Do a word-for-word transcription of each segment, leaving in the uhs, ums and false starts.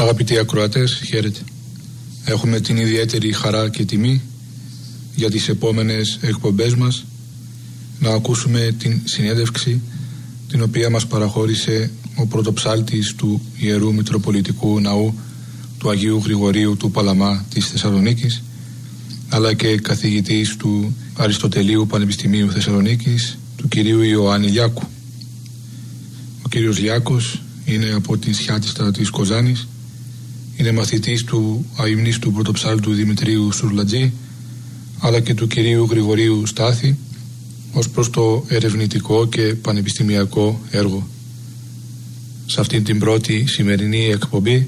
Αγαπητοί ακροατές, χαίρετε. Έχουμε την ιδιαίτερη χαρά και τιμή για τις επόμενες εκπομπές μας να ακούσουμε την συνέντευξη την οποία μας παραχώρησε ο πρωτοψάλτης του Ιερού Μητροπολιτικού Ναού του Αγίου Γρηγορίου του Παλαμά της Θεσσαλονίκης, αλλά και καθηγητής του Αριστοτελείου Πανεπιστημίου Θεσσαλονίκης, του κυρίου Ιωάννη Λιάκου. Ο κύριος Λιάκος είναι από την Σιάτιστα της Κοζάνης, είναι μαθητής του αειμνίστου πρωτοψάλτου Δημητρίου Σουρλατζή, αλλά και του κυρίου Γρηγορίου Στάθη ως προς το ερευνητικό και πανεπιστημιακό έργο. Σε αυτήν την πρώτη σημερινή εκπομπή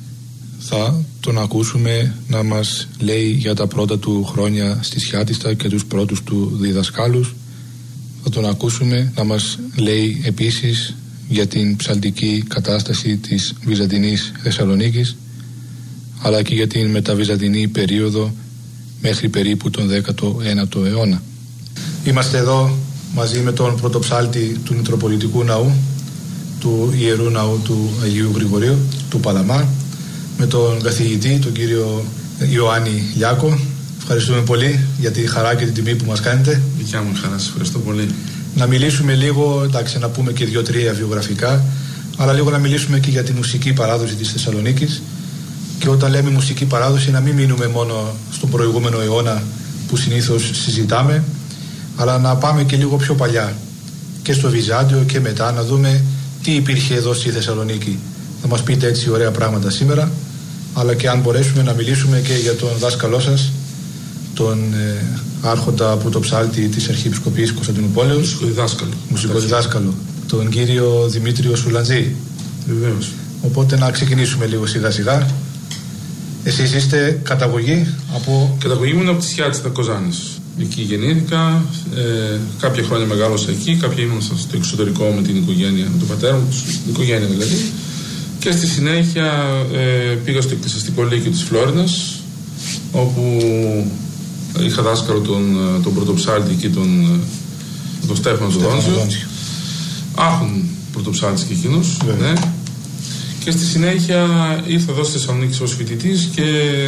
θα τον ακούσουμε να μας λέει για τα πρώτα του χρόνια στη Σιάτιστα και τους πρώτους του διδασκάλους. Θα τον ακούσουμε να μας λέει επίσης για την ψαλτική κατάσταση της Βυζαντινής Θεσσαλονίκης, αλλά και για την μεταβυζαντινή περίοδο μέχρι περίπου τον δέκατο ένατο αιώνα. Είμαστε εδώ μαζί με τον πρωτοψάλτη του Μητροπολιτικού Ναού, του Ιερού Ναού του Αγίου Γρηγορίου, του Παλαμά, με τον καθηγητή, τον κύριο Ιωάννη Λιάκο. Ευχαριστούμε πολύ για τη χαρά και την τιμή που μας κάνετε. Δικιά μου χαρά, σας ευχαριστώ πολύ. Να μιλήσουμε λίγο, εντάξει, να πούμε και δύο-τρία βιογραφικά, αλλά λίγο να μιλήσουμε και για τη μουσική παράδοση της Θεσσαλονίκης. Και όταν λέμε μουσική παράδοση, να μην μείνουμε μόνο στον προηγούμενο αιώνα που συνήθως συζητάμε, αλλά να πάμε και λίγο πιο παλιά, και στο Βυζάντιο και μετά, να δούμε τι υπήρχε εδώ στη Θεσσαλονίκη. Θα μας πείτε έτσι ωραία πράγματα σήμερα, αλλά και αν μπορέσουμε να μιλήσουμε και για τον δάσκαλό σας, τον ε, άρχοντα πρωτοψάλτη της Αρχιεπισκοπής Κωνσταντινούπολεως, μουσικοδιδάσκαλο, μουσικοδιδάσκαλο, τον κύριο Δημήτριο Σουρλατζή. Βεβαίως. Οπότε να ξεκινήσουμε λίγο σιγά σιγά. Εσείς είστε καταγωγή από... Καταγωγή μου είναι από τη Σιάτιστα Κοζάνης. Εκεί γεννήθηκα, ε, κάποια χρόνια μεγάλωσα εκεί, κάποια ήμουν στο εξωτερικό με την οικογένεια, με τον πατέρα μου, την οικογένεια δηλαδή. Και στη συνέχεια ε, πήγα στο εκκλησιαστικό λύκειο της Φλόρινας, όπου είχα δάσκαλο τον, τον πρωτοψάλτη εκεί, τον, τον Στέφανο Δόνζιο. Άρχον πρωτοψάλτης και εκείνος, ναι. Και στη συνέχεια ήρθα εδώ στη Θεσσαλονίκη ως φοιτητής και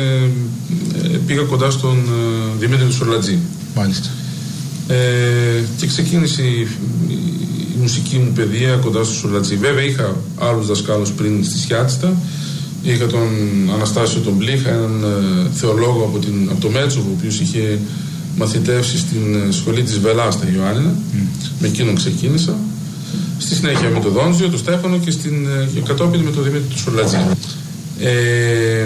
ε, πήγα κοντά στον ε, Δημήτρη Σουρλατζή. Μάλιστα. Ε, και ξεκίνησε η, η, η μουσική μου παιδεία κοντά στον Σουρλατζή. Βέβαια είχα άλλους δασκάλους πριν στη Σιάτιστα. Είχα τον Αναστάσιο τον Πλήχα, έναν ε, θεολόγο από, την, από το Μέτσοβο, ο οποίος είχε μαθητεύσει στην σχολή της Βελά στα Ιωάννινα. Mm. Με εκείνον ξεκίνησα. Στη συνέχεια με τον Δόνζιο, τον Στέφανο και, στην, και κατόπιν με τον Δημήτρη του Σουρλατζή. Ε,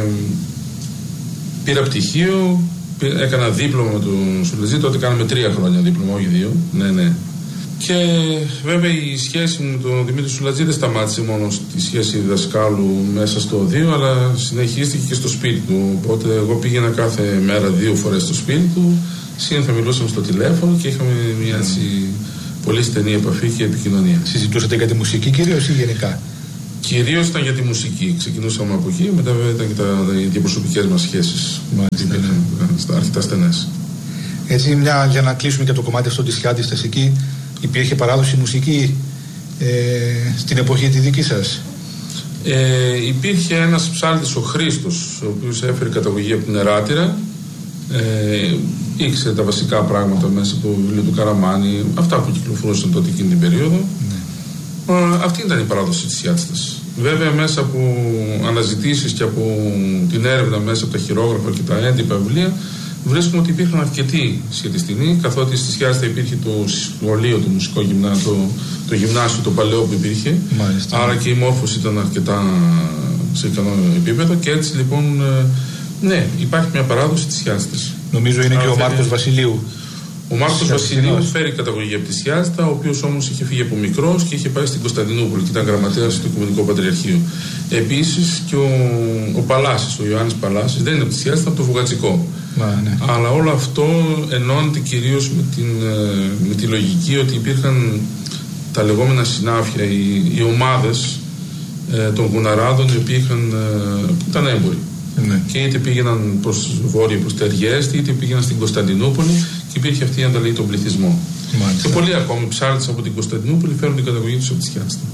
πήρα πτυχίο, πήρα, έκανα δίπλωμα με τον Σουρλατζή, τότε κάναμε τρία χρόνια δίπλωμα, όχι δύο. Ναι, ναι. Και βέβαια η σχέση μου με τον Δημήτρη Σουρλατζή δεν σταμάτησε μόνο στη σχέση δασκάλου μέσα στο οδείο, αλλά συνεχίστηκε και στο σπίτι του. Οπότε εγώ πήγαινα κάθε μέρα δύο φορές στο σπίτι του, σύνθετα μιλούσαμε στο τηλέφωνο και είχαμε μια έτσι πολύ στενή επαφή και επικοινωνία. Συζητούσατε για τη μουσική κυρίως ή γενικά? Κυρίως ήταν για τη μουσική. Ξεκινούσαμε από εκεί, μετά βέβαια ήταν και τα, οι διαπροσωπικές μας σχέσεις. Μάλιστα. Ήταν αρκετά στενές. Έτσι, μια, για να κλείσουμε και το κομμάτι αυτό της Σιάτιστας, εκεί υπήρχε παράδοση μουσική ε, στην εποχή τη δική σας? Ε, υπήρχε ένας ψάλτης, ο Χρήστος, ο οποίος έφερε καταγωγή από την Εράτηρα. Ε, ήξερε τα βασικά πράγματα μέσα από το βιβλίο του Καραμάνη, αυτά που κυκλοφορούσαν τότε εκείνη την περίοδο. Ναι. Ε, αυτή ήταν η παράδοση της Σιάτιστας. Βέβαια μέσα από αναζητήσεις και από την έρευνα μέσα από τα χειρόγραφα και τα έντυπα βιβλία βρίσκουμε ότι υπήρχαν αρκετοί σχετιστικοί, καθότι στη Σιάτιστα υπήρχε το σχολείο, το μουσικό γυμνάσιο, το, το γυμνάσιο το παλαιό που υπήρχε. Μάλιστα. Άρα και η μόρφωση ήταν αρκετά σε ικανό επίπεδο και έτσι λοιπόν ναι, υπάρχει μια παράδοση της Σιάτιστας. Νομίζω είναι Άρα και ο Μάρκος είναι... Βασιλείου. Ο Μάρκος Βασιλείου φέρει καταγωγή από τη Σιάτιστα, ο οποίος όμως είχε φύγει από μικρός και είχε πάει στην Κωνσταντινούπολη και ήταν γραμματέας του Οικουμενικού Πατριαρχείου. Επίσης και ο, ο Παλάσης, ο Ιωάννης Παλάσης, δεν είναι από τη Σιάτιστα, από το Βουγατσικό. Μα, ναι. Αλλά όλο αυτό ενώνεται κυρίως με, την, με τη λογική ότι υπήρχαν τα λεγόμενα συνάφια, οι, οι ομάδες ε, των γουναράδων, οι οποίοι είχαν, ε, ήταν έμποροι. Ναι. Και είτε πήγαιναν προς βόρεια, προς Τεριέστη, είτε πήγαιναν στην Κωνσταντινούπολη και υπήρχε αυτή η ανταλλαγή των πληθυσμών. Μάλιστα. Και πολλοί ακόμη ψάλτες από την Κωνσταντινούπολη φέρουν την καταγωγή τους από τη Σιάτιστα.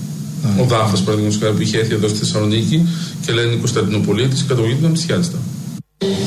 Ο Δάφας, παραδείγματος χάρη, που είχε έρθει εδώ στη Θεσσαλονίκη και λένε Κωνσταντινοπολίτης, η καταγωγή του ήταν από τη Σιάτιστα.